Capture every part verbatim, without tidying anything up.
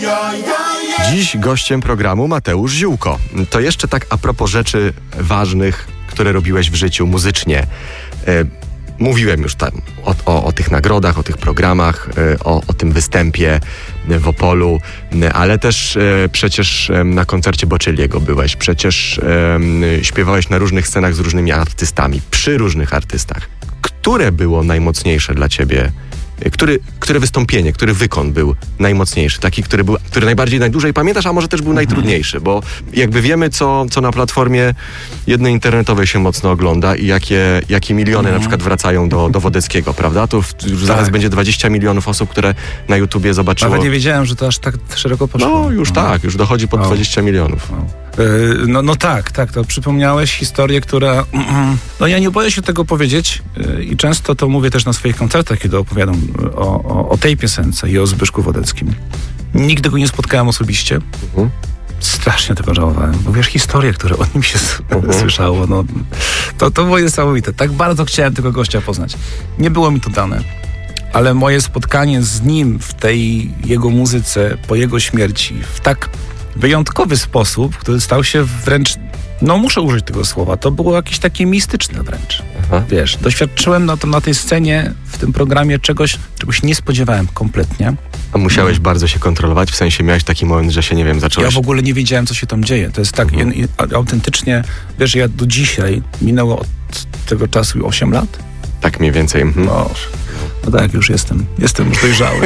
Dziś gościem programu Mateusz Ziółko. To jeszcze tak a propos rzeczy ważnych, które robiłeś w życiu muzycznie. E, mówiłem już tam o, o, o tych nagrodach, o tych programach, e, o, o tym występie w Opolu, e, ale też e, przecież e, na koncercie Bocelliego byłeś. Przecież e, śpiewałeś na różnych scenach z różnymi artystami, przy różnych artystach. Które było najmocniejsze dla ciebie? Który, które wystąpienie, który wykon był najmocniejszy? Taki, który, był, który najbardziej, najdłużej pamiętasz, a może też był mhm. najtrudniejszy? Bo jakby wiemy, co, co na platformie jednej internetowej się mocno ogląda i jakie, jakie miliony mhm. na przykład wracają do, do Wodeckiego, prawda? To już tak. zaraz będzie dwadzieścia milionów osób, które na YouTubie zobaczyło. Nawet nie wiedziałem, że to aż tak szeroko poszło. No już no. tak, już dochodzi pod no. dwadzieścia milionów. No. No, no tak, tak, to przypomniałeś historię, która... No ja nie boję się tego powiedzieć i często to mówię też na swoich koncertach, kiedy opowiadam o, o, o tej piosence i o Zbyszku Wodeckim. Nigdy go nie spotkałem osobiście. Mhm. Strasznie tego żałowałem, bo wiesz, historie, które o nim się mhm. słyszało, no to, to było niesamowite. Tak bardzo chciałem tego gościa poznać. Nie było mi to dane. Ale moje spotkanie z nim w tej jego muzyce, po jego śmierci, w tak wyjątkowy sposób, który stał się wręcz, no muszę użyć tego słowa, to było jakieś takie mistyczne wręcz. Aha. Wiesz, doświadczyłem na, to, na tej scenie, w tym programie czegoś, czegoś nie spodziewałem kompletnie. A musiałeś no. bardzo się kontrolować? W sensie miałeś taki moment, że się, nie wiem, zacząłeś... Ja w ogóle nie wiedziałem, co się tam dzieje. To jest tak mhm. autentycznie, wiesz, ja do dzisiaj, minęło od tego czasu osiem lat? Tak mniej więcej. Mhm. No, no tak, już jestem, jestem już dojrzały.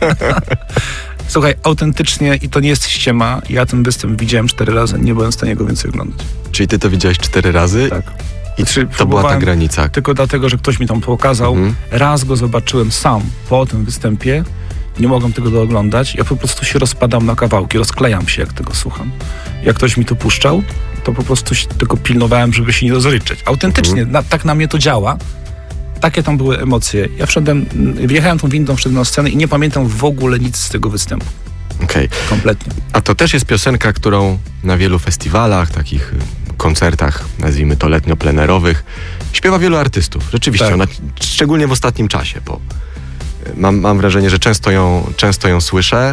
Słuchaj, autentycznie, i to nie jest ściema, ja ten występ widziałem cztery razy, nie byłem w stanie go więcej oglądać. Czyli ty to widziałeś cztery razy? Tak. I znaczy, to była ta granica? Tylko dlatego, że ktoś mi tam pokazał. Mhm. Raz go zobaczyłem sam po tym występie, nie mogłem tego dooglądać, ja po prostu się rozpadam na kawałki, rozklejam się, jak tego słucham. Jak ktoś mi to puszczał, to po prostu się tylko pilnowałem, żeby się nie rozryczeć. Autentycznie, mhm. na, tak na mnie to działa. Takie tam były emocje. Ja wszedłem, wjechałem tą windą, wszedłem na scenę i nie pamiętam w ogóle nic z tego występu. Okej. Okay. Kompletnie. A to też jest piosenka, którą na wielu festiwalach, takich koncertach, nazwijmy to letnio-plenerowych, śpiewa wielu artystów. Rzeczywiście, tak. ona, szczególnie w ostatnim czasie, bo mam, mam wrażenie, że często ją, często ją słyszę.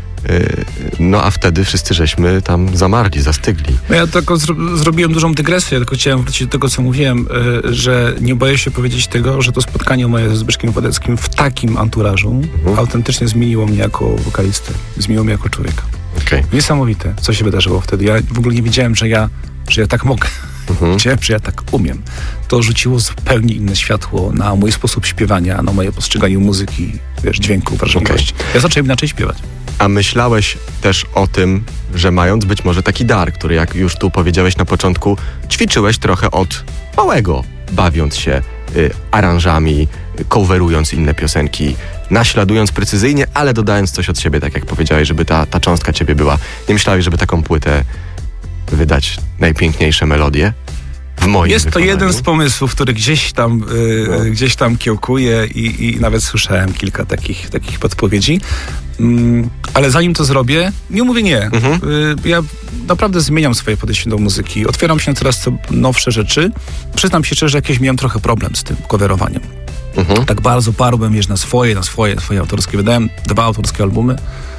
No a wtedy wszyscy żeśmy tam zamarli, zastygli. No ja tylko zro- zrobiłem dużą dygresję, tylko chciałem wrócić do tego, co mówiłem, yy, że nie boję się powiedzieć tego, że to spotkanie moje ze Zbyszkiem Wodeckim w takim anturażu mhm. autentycznie zmieniło mnie jako wokalistę, zmieniło mnie jako człowieka. Okay. Niesamowite, co się wydarzyło wtedy. Ja w ogóle nie wiedziałem, że ja, że ja tak mogę. Mhm. Wiedziałem, że ja tak umiem. To rzuciło zupełnie inne światło na mój sposób śpiewania, na moje postrzeganie muzyki, wiesz, dźwięku, wrażliwości. Okay. Ja zacząłem inaczej śpiewać. A myślałeś też o tym, że mając być może taki dar, który jak już tu powiedziałeś na początku, ćwiczyłeś trochę od małego, bawiąc się y, aranżami, coverując inne piosenki, naśladując precyzyjnie, ale dodając coś od siebie, tak jak powiedziałeś, żeby ta, ta cząstka ciebie była. Nie myślałeś, żeby taką płytę wydać najpiękniejsze melodie? W moim Jest wykonaniu. To jeden z pomysłów, który gdzieś tam, yy, no. gdzieś tam kiełkuje i, i nawet słyszałem kilka takich, takich podpowiedzi. Mm, ale zanim to zrobię, nie mówię nie. Mhm. Yy, ja naprawdę zmieniam swoje podejście do muzyki. Otwieram się na coraz co nowsze rzeczy. Przyznam się szczerze, że jakieś miałem trochę problem z tym coverowaniem. Mhm. Tak bardzo parłem, wiesz, na swoje, na swoje, swoje autorskie. Wydałem dwa autorskie albumy,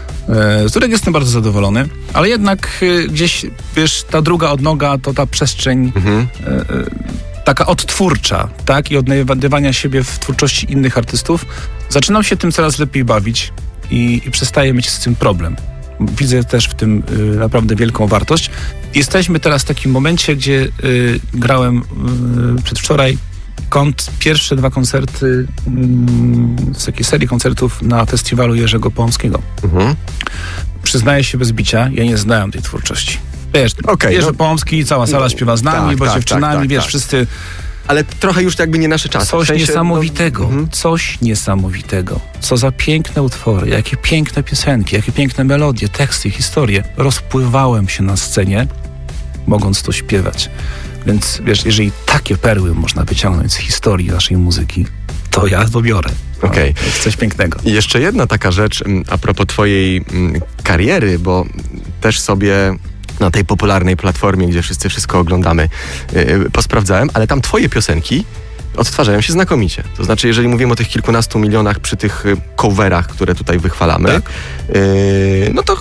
z których jestem bardzo zadowolony, ale jednak y, gdzieś, wiesz, ta druga odnoga to ta przestrzeń mhm. y, y, taka odtwórcza, tak? I odnajdywania siebie w twórczości innych artystów. Zaczynam się tym coraz lepiej bawić i, i przestaję mieć z tym problem. Widzę też w tym y, naprawdę wielką wartość. Jesteśmy teraz w takim momencie, gdzie y, grałem y, przedwczoraj Kont, pierwsze dwa koncerty mm, z takiej serii koncertów na festiwalu Jerzego Połomskiego. Mhm. Przyznaję się bez bicia, ja nie znałem tej twórczości. Wiesz, okay, Jerzy no, Połomski, cała sala no, śpiewa z nami, tak, bo z tak, dziewczynami, tak, tak, wiesz, tak. wszyscy... Ale trochę już jakby nie nasze czasy. Coś w sensie, niesamowitego, no, mhm. coś niesamowitego. Co za piękne utwory, jakie piękne piosenki, jakie piękne melodie, teksty, historie. Rozpływałem się na scenie, mogąc to śpiewać. Więc wiesz, jeżeli takie perły można wyciągnąć z historii naszej muzyki, to ja to biorę. No, okay. To jest coś pięknego. I jeszcze jedna taka rzecz a propos twojej m, kariery, bo też sobie na tej popularnej platformie, gdzie wszyscy wszystko oglądamy, yy, posprawdzałem, ale tam twoje piosenki odtwarzają się znakomicie. To znaczy, jeżeli mówimy o tych kilkunastu milionach przy tych coverach, które tutaj wychwalamy, tak. yy, no to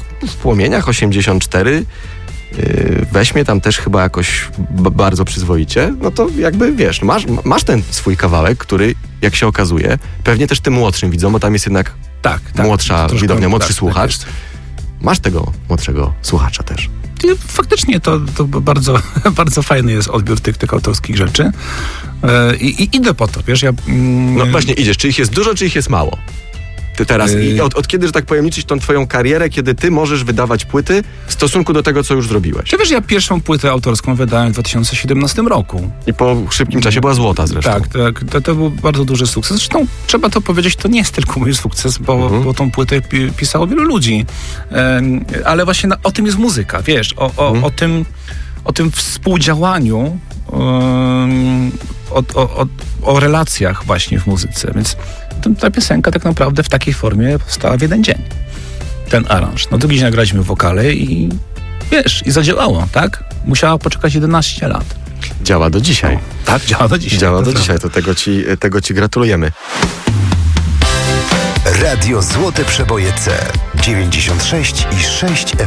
Płomieniach osiemdziesiąt cztery yy, weźmie tam też chyba jakoś b- bardzo przyzwoicie, no to jakby wiesz, masz, masz ten swój kawałek, który jak się okazuje, pewnie też tym młodszym widzą, bo tam jest jednak tak, tak, młodsza troszkę, widownia, młodszy tak, słuchacz. Tak masz tego młodszego słuchacza też. I faktycznie to, to bardzo, bardzo fajny jest odbiór tych, tych autorskich rzeczy. I, i idę po to, wiesz, ja... Mm, no właśnie idziesz, czy ich jest dużo, czy ich jest mało? Ty teraz, yy... i od, od kiedy, że tak powiem, liczyć tą twoją karierę, kiedy ty możesz wydawać płyty w stosunku do tego, co już zrobiłeś? Czy wiesz, ja pierwszą płytę autorską wydałem w dwa tysiące siedemnastym roku. I po szybkim czasie była złota zresztą. Tak, tak to, to był bardzo duży sukces. Zresztą trzeba to powiedzieć, to nie jest tylko mój sukces, bo, mhm. bo tą płytę pi- pisało wielu ludzi. Um, ale właśnie na, o tym jest muzyka, wiesz, o, o, mhm. o, tym, o tym współdziałaniu, um, o, o, o, o relacjach właśnie w muzyce. Więc ta piosenka tak naprawdę w takiej formie powstała w jeden dzień. Ten aranż. No drugi dzień nagraliśmy wokale i wiesz, i zadziałało, tak? Musiała poczekać jedenaście lat. Działa do dzisiaj. No, tak, działa do dzisiaj. Działa do prawda. dzisiaj, to tego ci, tego ci gratulujemy. Radio Złote Przeboje C dziewięćdziesiąt sześć i sześć